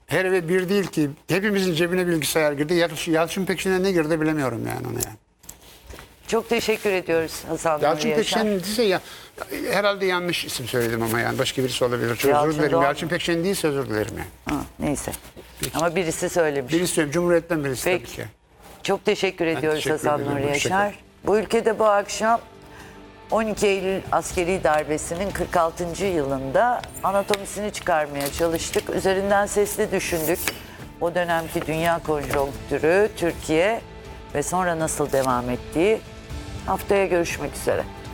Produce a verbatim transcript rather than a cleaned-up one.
Her eve bir değil ki. Hepimizin cebine bilgisayar girdi. Yalçın, Yalçın Pekşin'e ne girdi bilemiyorum yani ona yani. Çok teşekkür ediyoruz Hasan Yalçın Nuri Yaşar. Pekşin değilse ya, herhalde yanlış isim söyledim ama yani başka birisi olabilir. Çok Yalçın özür dilerim. Doğan. Yalçın Pekşin değilse özür dilerim yani. Ha, neyse. Ama birisi söylemiş. Birisi söyleyeyim. Cumhuriyet'ten birisi Peki. tabii ki. Çok teşekkür ediyoruz teşekkür Hasan ederim. Nuri Hoşça Yaşar. kalın. Bu ülkede bu akşam on iki Eylül askeri darbesinin kırk altıncı yılında anatomisini çıkarmaya çalıştık. Üzerinden sesli düşündük. O dönemki dünya konjonktürü, Türkiye ve sonra nasıl devam ettiği. Haftaya görüşmek üzere.